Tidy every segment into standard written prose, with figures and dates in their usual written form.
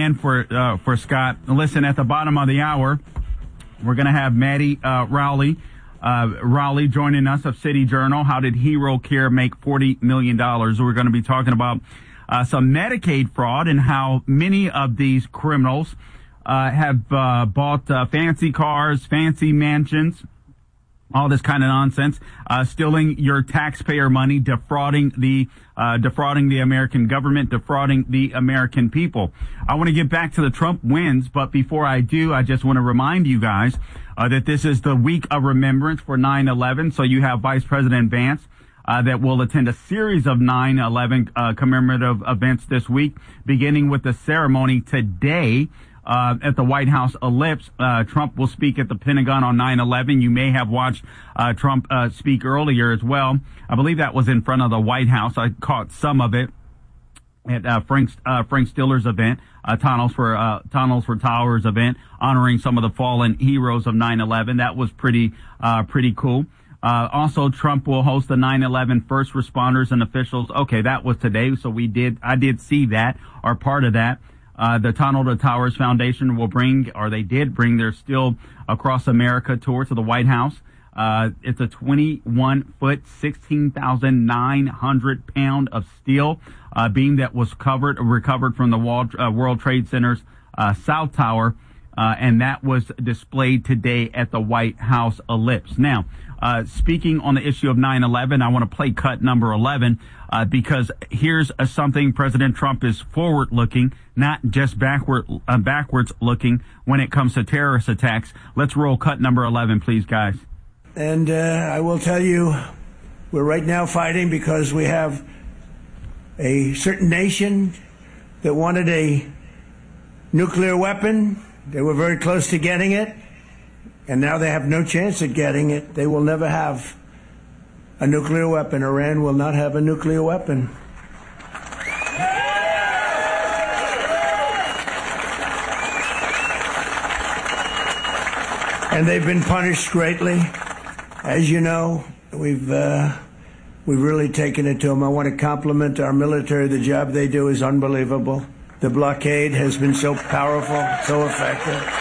again for Scott. Listen, at the bottom of the hour, we're going to have Maddie Rowley joining us of City Journal. How did Hero Care make $40 million? We're going to be talking about some Medicaid fraud and how many of these criminals have bought fancy cars, fancy mansions, all this kind of nonsense, stealing your taxpayer money, defrauding the American government, defrauding the American people. I want to get back to the Trump wins, but before I do, I just want to remind you guys that this is the week of remembrance for 9/11. So you have Vice President Vance that will attend a series of 9/11 commemorative events this week, beginning with the ceremony today. At the White House Ellipse. Trump will speak at the Pentagon on 9/11. You may have watched Trump speak earlier as well. I believe that was in front of the White House. I caught some of it at Frank Stiller's event, Tunnels for Towers event, honoring some of the fallen heroes of 9/11. That was pretty cool. Also, Trump will host the 9/11 first responders and officials. Okay, that was today, so I did see that, or part of that. The Tunnel to Towers Foundation did bring their Steel Across America tour to the White House. It's a 21-foot, 16,900 pound of steel beam that was recovered from the World Trade Center's South Tower, and that was displayed today at the White House Ellipse. Now, speaking on the issue of 9/11, I want to play cut number 11 because here's something President Trump is forward-looking, not just backwards looking when it comes to terrorist attacks. Let's roll cut number 11, please, guys. And I will tell you, we're right now fighting because we have a certain nation that wanted a nuclear weapon. They were very close to getting it, and now they have no chance at getting it. They will never have a nuclear weapon. Iran will not have a nuclear weapon. And they've been punished greatly. As you know, we've really taken it to them. I want to compliment our military. The job they do is unbelievable. The blockade has been so powerful, so effective.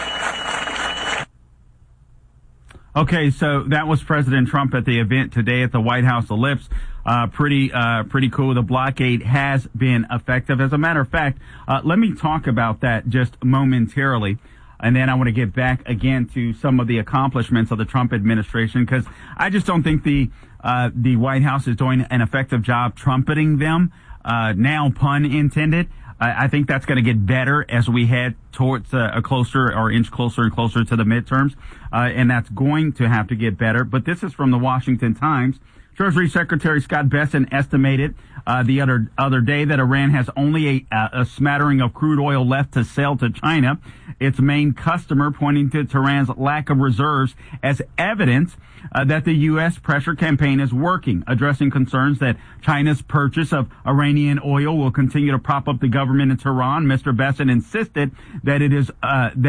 Okay, so that was President Trump at the event today at the White House Ellipse. Pretty cool. The blockade has been effective. As a matter of fact, let me talk about that just momentarily. And then I want to get back again to some of the accomplishments of the Trump administration, because I just don't think the White House is doing an effective job trumpeting them. Now, pun intended. I think that's going to get better as we head towards inch closer and closer to the midterms, and that's going to have to get better. But this is from the Washington Times. Treasury Secretary Scott Bessent estimated the other day that Iran has only a smattering of crude oil left to sell to China, its main customer, pointing to Tehran's lack of reserves as evidence that the U.S. pressure campaign is working, addressing concerns that China's purchase of Iranian oil will continue to prop up the government in Tehran. Mr. Bessent insisted that it is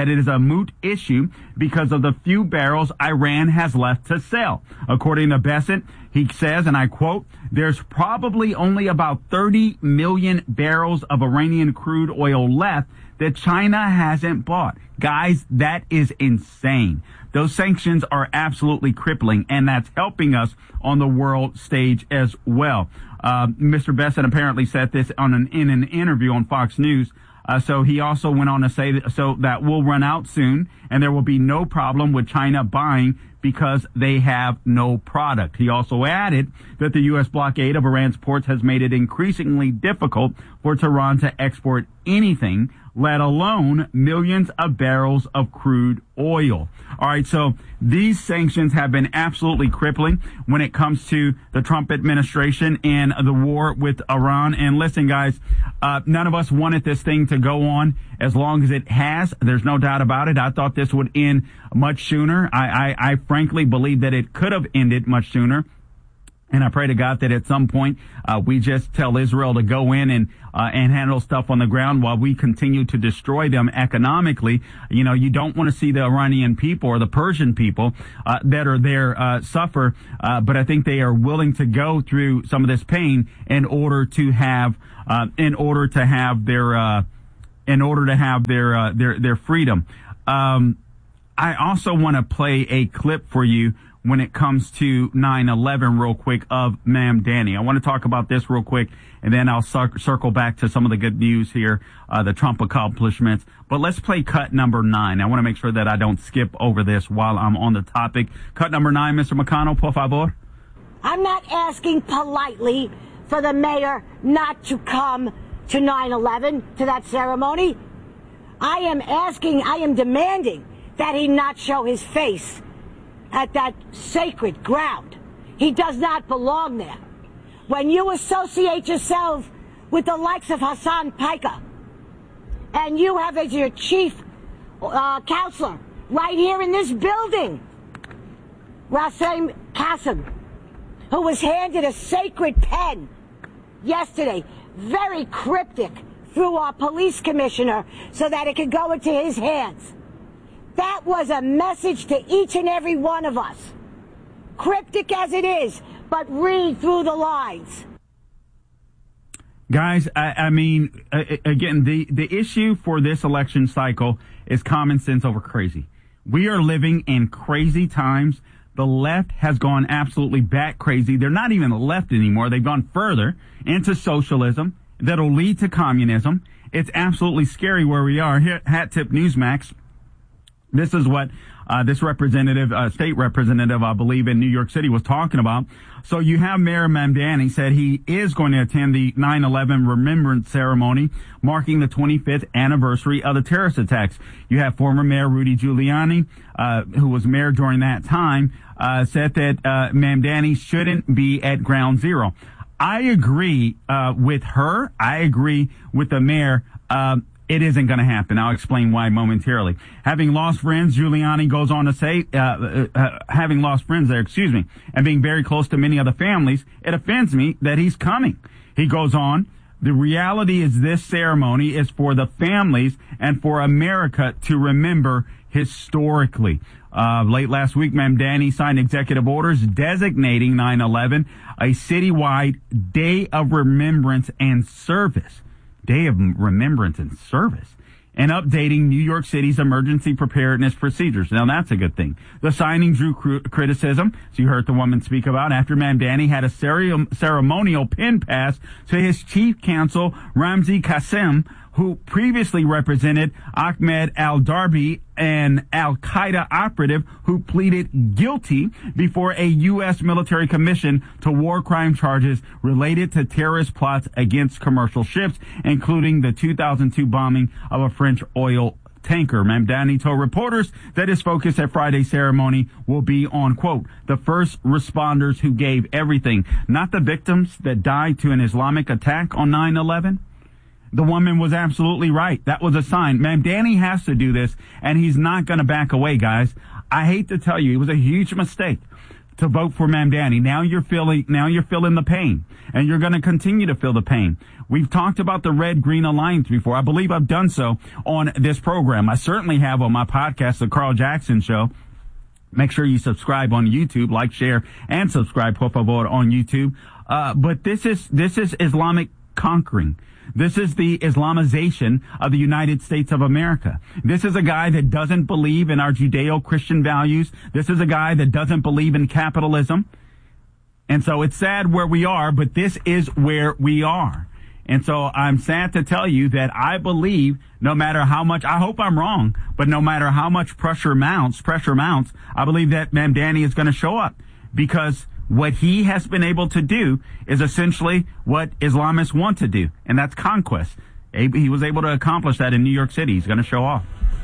a moot issue because of the few barrels Iran has left to sell. According to Bessent, he says, and I quote, "There's probably only about 30 million barrels of Iranian crude oil left that China hasn't bought." Guys, that is insane. Those sanctions are absolutely crippling, and that's helping us on the world stage as well. Mr. Bessent apparently said this in an interview on Fox News. So he also went on to say that will run out soon, and there will be no problem with China buying because they have no product. He also added that the U.S. blockade of Iran's ports has made it increasingly difficult for Tehran to export anything, let alone millions of barrels of crude oil. All right, so these sanctions have been absolutely crippling when it comes to the Trump administration and the war with Iran. And listen, guys, none of us wanted this thing to go on as long as it has. There's no doubt about it. I thought this would end much sooner. I frankly believe that it could have ended much sooner. And I pray to God that at some point we just tell Israel to go in and handle stuff on the ground while we continue to destroy them economically. You know, you don't want to see the Iranian people or the Persian people that are there suffer, but I think they are willing to go through some of this pain in order to have their in order to have their freedom. I also want to play a clip for you when it comes to 9/11 real quick of Mamdani. I want to talk about this real quick, and then I'll circle back to some of the good news here, the Trump accomplishments. But let's play cut number 9. I want to make sure that I don't skip over this while I'm on the topic. Cut number 9, Mr. McConnell, por favor. I'm not asking politely for the mayor not to come to 9/11, to that ceremony. I am demanding that he not show his face at that sacred ground. He does not belong there. When you associate yourself with the likes of Hassan Piker, and you have as your chief counselor right here in this building, Rasim Qasem, who was handed a sacred pen yesterday, very cryptic, through our police commissioner so that it could go into his hands. That was a message to each and every one of us. Cryptic as it is, but read through the lines. Guys, I mean, again, the issue for this election cycle is common sense over crazy. We are living in crazy times. The left has gone absolutely bat crazy. They're not even the left anymore. They've gone further into socialism that'll lead to communism. It's absolutely scary where we are. Here, Hat Tip Newsmax. This is what this representative, state representative, I believe, in New York City was talking about. So you have Mayor Mamdani said he is going to attend the 9/11 remembrance ceremony marking the 25th anniversary of the terrorist attacks. You have former Mayor Rudy Giuliani, who was mayor during that time, said that Mamdani shouldn't be at ground zero. I agree with her. I agree with the mayor. It isn't going to happen. I'll explain why momentarily. Having lost friends, Giuliani goes on to say, having lost friends there, and being very close to many other families, it offends me that he's coming. He goes on, the reality is this ceremony is for the families and for America to remember historically. Late last week, Mamdani signed executive orders designating 9/11 a citywide day of remembrance and service. Day of Remembrance and Service, and updating New York City's emergency preparedness procedures. Now, that's a good thing. The signing drew criticism, as you heard the woman speak about, after Mamdani had a ceremonial pin pass to his chief counsel, Ramzi Qasem, who previously represented Ahmed al-Darbi, an al-Qaeda operative who pleaded guilty before a U.S. military commission to war crime charges related to terrorist plots against commercial ships, including the 2002 bombing of a French oil tanker. Mamdani told reporters that his focus at Friday's ceremony will be on, quote, the first responders who gave everything, not the victims that died to an Islamic attack on 9/11. The woman was absolutely right. That was a sign. Mamdani has to do this, and he's not going to back away, guys. I hate to tell you, it was a huge mistake to vote for Mamdani. Now you're feeling the pain, and you're going to continue to feel the pain. We've talked about the Red-Green Alliance before. I believe I've done so on this program. I certainly have on my podcast, The Carl Jackson Show. Make sure you subscribe on YouTube, like, share, and subscribe, por favor, on YouTube. But this is Islamic conquering. This is the Islamization of the United States of America. This is a guy that doesn't believe in our Judeo-Christian values. This is a guy that doesn't believe in capitalism. And so it's sad where we are, but this is where we are. And so I'm sad to tell you that I believe no matter how much, I hope I'm wrong, but no matter how much pressure mounts, I believe that Mamdani is going to show up, because what he has been able to do is essentially what Islamists want to do, and that's conquest. He was able to accomplish that in New York City. He's going to show off.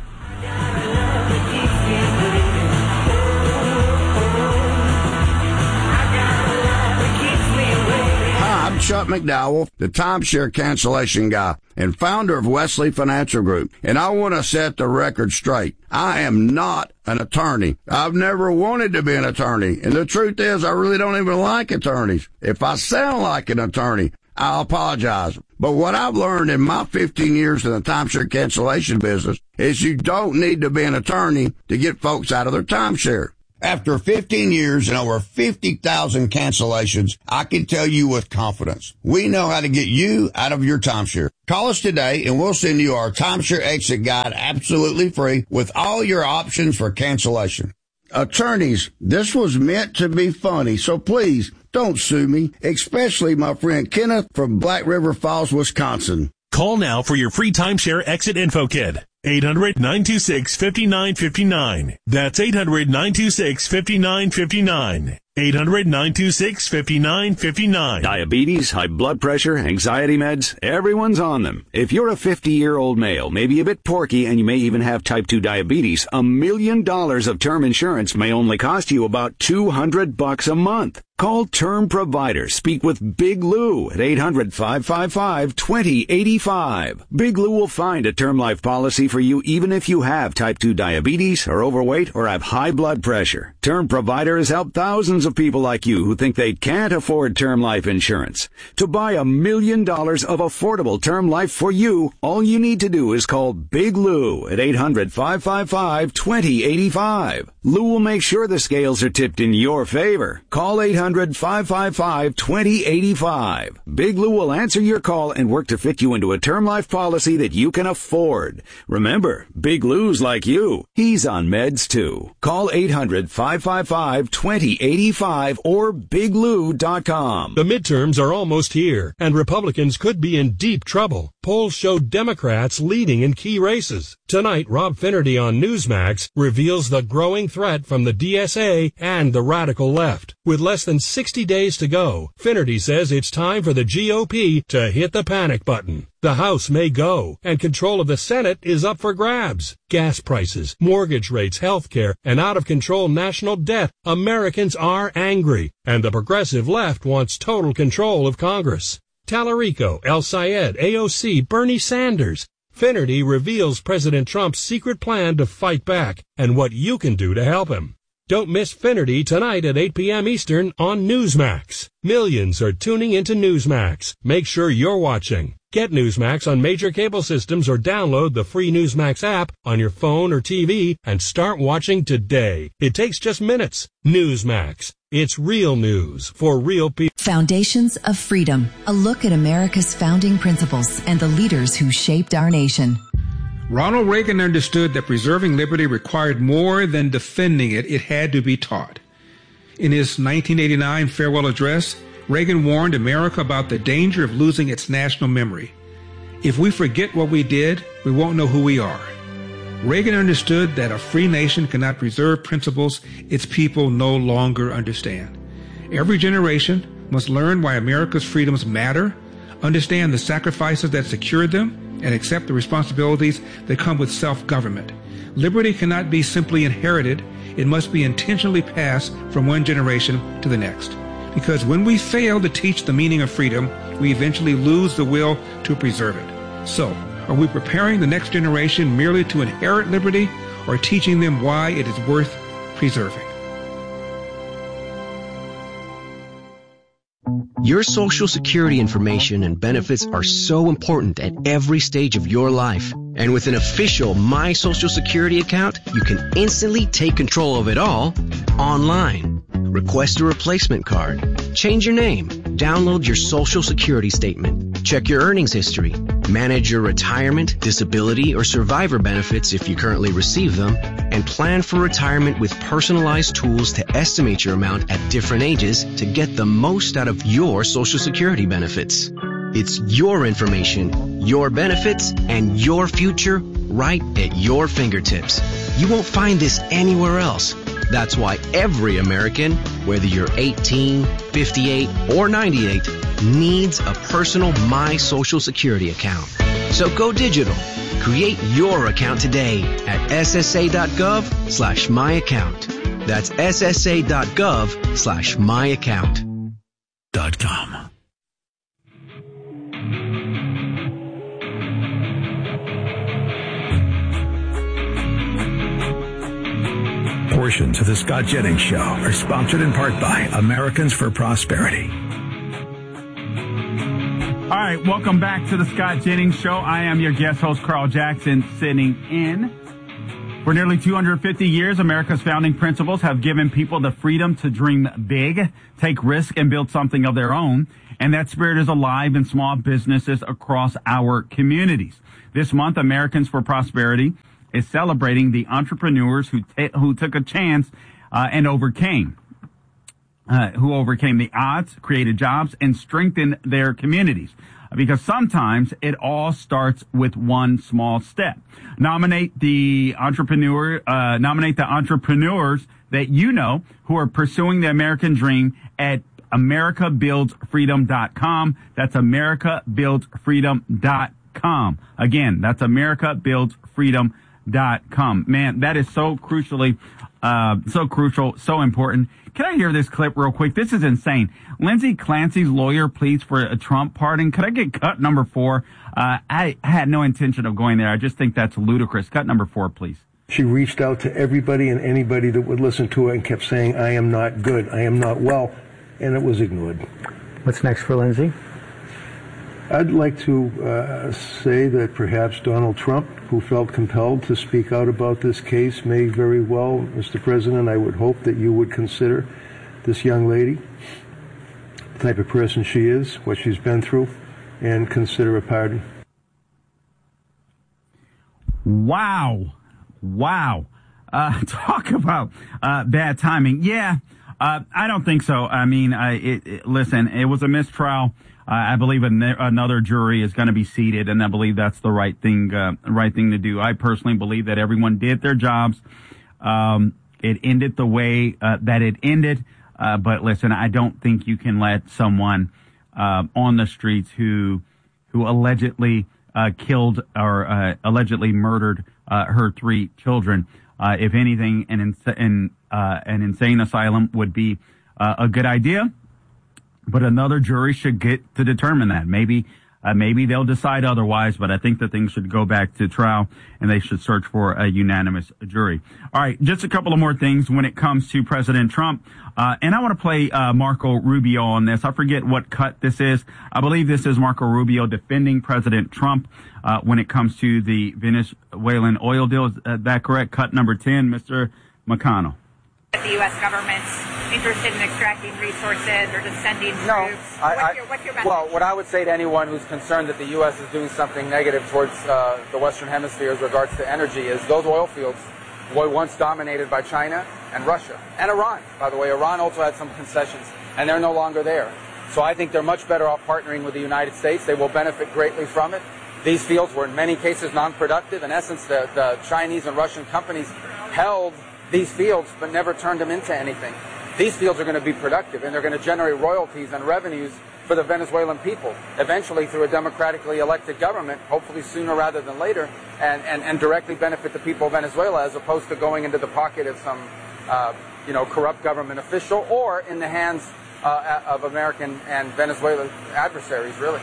I'm Chuck McDowell, the timeshare cancellation guy and founder of Wesley Financial Group. And I want to set the record straight. I am not an attorney. I've never wanted to be an attorney. And the truth is, I really don't even like attorneys. If I sound like an attorney, I'll apologize. But what I've learned in my 15 years in the timeshare cancellation business is you don't need to be an attorney to get folks out of their timeshare. After 15 years and over 50,000 cancellations, I can tell you with confidence, we know how to get you out of your timeshare. Call us today and we'll send you our timeshare exit guide absolutely free with all your options for cancellation. Attorneys, this was meant to be funny, so please don't sue me, especially my friend Kenneth from Black River Falls, Wisconsin. Call now for your free timeshare exit info kit. 800-926-5959. That's 800-926-5959. 800-926-5959. Diabetes, high blood pressure, anxiety meds, everyone's on them. If you're a 50-year-old male, maybe a bit porky, and you may even have type 2 diabetes, $1 million of term insurance may only cost you about $200 a month. Call Term Provider. Speak with Big Lou at 800-555-2085. Big Lou will find a term life policy for you even if you have type 2 diabetes, are overweight, or have high blood pressure. Term Provider has helped thousands of people like you who think they can't afford term life insurance. To buy $1 million of affordable term life for you, all you need to do is call Big Lou at 800-555-2085. Lou will make sure the scales are tipped in your favor. Call 800-555-2085. Big Lou will answer your call and work to fit you into a term life policy that you can afford. Remember, Big Lou's like you. He's on meds too. Call 800-555-2085 or biglou.com. The midterms are almost here, and Republicans could be in deep trouble. Polls show Democrats leading in key races. Tonight, Rob Finnerty on Newsmax reveals the growing threat from the DSA and the radical left. With less than 60 days to go, Finnerty says it's time for the GOP to hit the panic button. The House may go, and control of the Senate is up for grabs. Gas prices, mortgage rates, health care, and out-of-control national debt. Americans are angry, and the progressive left wants total control of Congress. Tallarico, El Sayed, AOC, Bernie Sanders. Finnerty reveals President Trump's secret plan to fight back and what you can do to help him. Don't miss Finnerty tonight at 8 p.m. Eastern on Newsmax. Millions are tuning into Newsmax. Make sure you're watching. Get Newsmax on major cable systems or download the free Newsmax app on your phone or TV and start watching today. It takes just minutes. Newsmax. It's real news for real people. Foundations of Freedom. A look at America's founding principles and the leaders who shaped our nation. Ronald Reagan understood that preserving liberty required more than defending it. It had to be taught. In his 1989 farewell address, Reagan warned America about the danger of losing its national memory. If we forget what we did, we won't know who we are. Reagan understood that a free nation cannot preserve principles its people no longer understand. Every generation must learn why America's freedoms matter, understand the sacrifices that secured them, and accept the responsibilities that come with self-government. Liberty cannot be simply inherited. It must be intentionally passed from one generation to the next. Because when we fail to teach the meaning of freedom, we eventually lose the will to preserve it. So, are we preparing the next generation merely to inherit liberty, or teaching them why it is worth preserving? Your Social Security information and benefits are so important at every stage of your life. And with an official My Social Security account, you can instantly take control of it all online. Request a replacement card, change your name, download your Social Security statement, check your earnings history, manage your retirement, disability, or survivor benefits if you currently receive them, and plan for retirement with personalized tools to estimate your amount at different ages to get the most out of your Social Security benefits. It's your information, your benefits, and your future right at your fingertips. You won't find this anywhere else. That's why every American, whether you're 18, 58, or 98, needs a personal My Social Security account. So go digital. Create your account today at ssa.gov/myaccount. That's ssa.gov/myaccount.com. Portions of the Scott Jennings Show are sponsored in part by Americans for Prosperity. All right, welcome back to the Scott Jennings Show. I am your guest host, Carl Jackson, sitting in For nearly 250 years, America's founding principles have given people the freedom to dream big, take risk, and build something of their own. And that spirit is alive in small businesses across our communities. This month, Americans for Prosperity is celebrating the entrepreneurs who took a chance and overcame the odds, created jobs, and strengthened their communities. Because sometimes it all starts with one small step. Nominate the entrepreneurs that you know who are pursuing the American dream at AmericaBuildsFreedom.com. That's AmericaBuildsFreedom.com. Again, that's AmericaBuildsFreedom.com. Man, that is so crucial, so important. Can I hear this clip real quick? This is insane. Lindsay Clancy's lawyer pleads for a Trump pardon. Could I get cut number 4? I had no intention of going there. I just think that's ludicrous. Cut number 4, please. She reached out to everybody and anybody that would listen to it and kept saying, I am not good, I am not well, and it was ignored. What's next for Lindsay? I'd like to say that perhaps Donald Trump, who felt compelled to speak out about this case, may very well, Mr. President, I would hope that you would consider this young lady, the type of person she is, what she's been through, and consider a pardon. Wow. Talk about bad timing. Yeah, I don't think so. I mean, listen, it was a mistrial. I believe another jury is going to be seated, and I believe that's the right thing to do. I personally believe that everyone did their jobs. It ended the way that it ended. But listen, I don't think you can let someone on the streets who allegedly killed or allegedly murdered her 3 children. If anything, an insane asylum would be a good idea. But another jury should get to determine that. Maybe they'll decide otherwise, but I think that things should go back to trial and they should search for a unanimous jury. All right, just a couple of more things when it comes to President Trump. And I want to play Marco Rubio on this. I forget what cut this is. I believe this is Marco Rubio defending President Trump when it comes to the Venezuelan oil deal. Is that correct? Cut number 10, Mr. McConnell. The U.S. government's interested in extracting resources or just sending troops? No. What's your message? Well, what I would say to anyone who's concerned that the U.S. is doing something negative towards the Western Hemisphere as regards to energy is those oil fields were once dominated by China and Russia and Iran. By the way, Iran also had some concessions, and they're no longer there. So I think they're much better off partnering with the United States. They will benefit greatly from it. These fields were in many cases non-productive. In essence, the Chinese and Russian companies held these fields but never turned them into anything. These fields are going to be productive, and they're going to generate royalties and revenues for the Venezuelan people, eventually through a democratically elected government, hopefully sooner rather than later, and directly benefit the people of Venezuela as opposed to going into the pocket of some corrupt government official or in the hands of American and Venezuelan adversaries, really.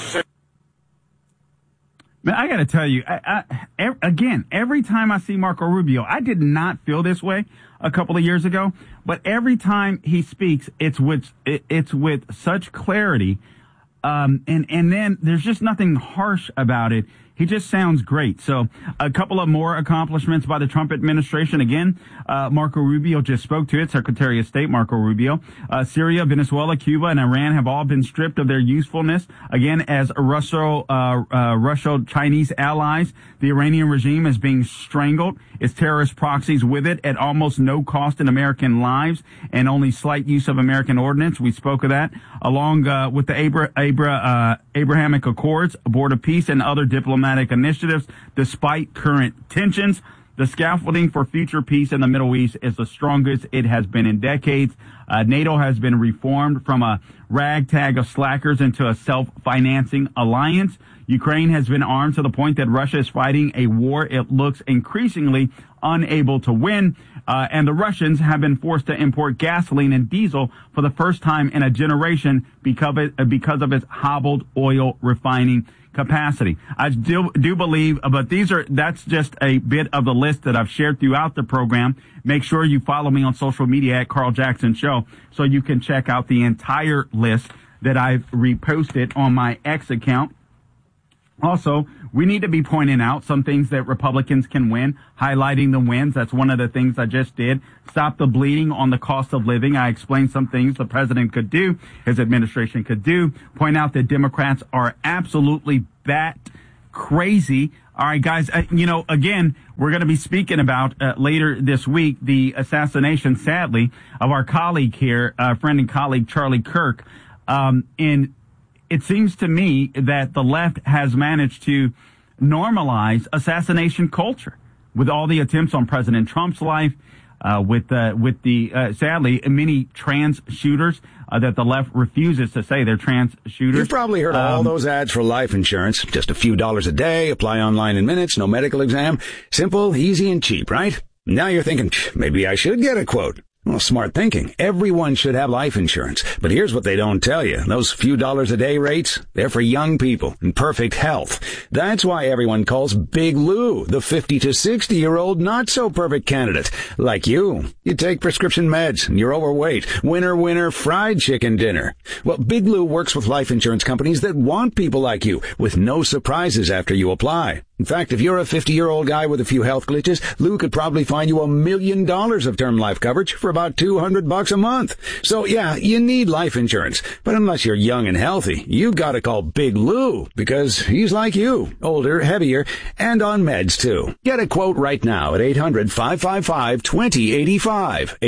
Man, I got to tell you, again, every time I see Marco Rubio, I did not feel this way a couple of years ago, but every time he speaks, it's with such clarity, and then there's just nothing harsh about it. He just sounds great. So a couple of more accomplishments by the Trump administration. Again, Marco Rubio just spoke to it. Secretary of State Marco Rubio. Syria, Venezuela, Cuba, and Iran have all been stripped of their usefulness. Again, as Russo-Chinese allies, the Iranian regime is being strangled. Its terrorist proxies with it at almost no cost in American lives and only slight use of American ordnance. We spoke of that, along with the Abrahamic Accords, a board of peace, and other diplomatic initiatives. Despite current tensions, the scaffolding for future peace in the Middle East is the strongest it has been in decades. NATO has been reformed from a ragtag of slackers into a self-financing alliance. Ukraine has been armed to the point that Russia is fighting a war it looks increasingly unable to win. And the Russians have been forced to import gasoline and diesel for the first time in a generation because of its hobbled oil refining capacity. I do believe, but that's just a bit of the list that I've shared throughout the program. Make sure you follow me on social media at Carl Jackson Show so you can check out the entire list that I've reposted on my X account. Also, we need to be pointing out some things that Republicans can win, highlighting the wins. That's one of the things I just did. Stop the bleeding on the cost of living. I explained some things the president could do, his administration could do, point out that Democrats are absolutely bat crazy. All right, guys, again, we're going to be speaking about later this week the assassination, sadly, of our colleague here, friend and colleague Charlie Kirk. And it seems to me that the left has managed to normalize assassination culture with all the attempts on President Trump's life, with the sadly many trans shooters that the left refuses to say they're trans shooters. You've probably heard all those ads for life insurance. Just a few dollars a day, apply online in minutes, no medical exam. Simple, easy, and cheap, right? Now you're thinking, maybe I should get a quote. Well, smart thinking. Everyone should have life insurance. But here's what they don't tell you. Those few dollars a day rates, they're for young people in perfect health. That's why everyone calls Big Lou the 50 to 60-year-old not-so-perfect candidate. Like you. You take prescription meds and you're overweight. Winner, fried chicken dinner. Well, Big Lou works with life insurance companies that want people like you with no surprises after you apply. In fact, if you're a 50-year-old guy with a few health glitches, Lou could probably find you $1 million of term life coverage for about $200 a month. So yeah, you need life insurance. But unless you're young and healthy, you gotta call Big Lou because he's like you, older, heavier, and on meds too. Get a quote right now at 800-555-2085.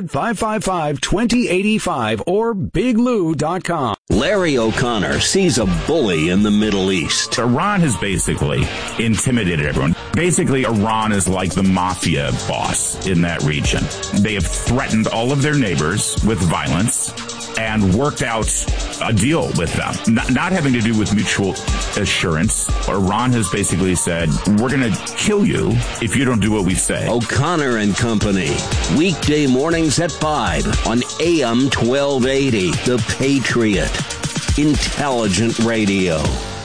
800-555-2085 or biglou.com. Larry O'Connor sees a bully in the Middle East. Iran has basically intimidated everyone. Basically, Iran is like the mafia boss in that region. They have threatened all of their neighbors with violence and worked out a deal with them, not having to do with mutual assurance. Iran has basically said, we're going to kill you if you don't do what we say. O'Connor and Company, weekday mornings at 5 on AM 1280, The Patriot. Intelligent Radio.